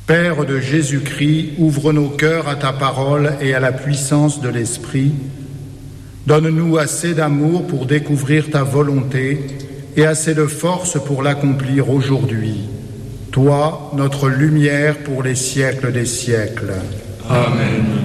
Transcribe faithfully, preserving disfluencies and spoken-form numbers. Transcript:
Père de Jésus-Christ, ouvre nos cœurs à ta parole et à la puissance de l'Esprit. Donne-nous assez d'amour pour découvrir ta volonté et assez de force pour l'accomplir aujourd'hui. Toi, notre lumière pour les siècles des siècles. Amen.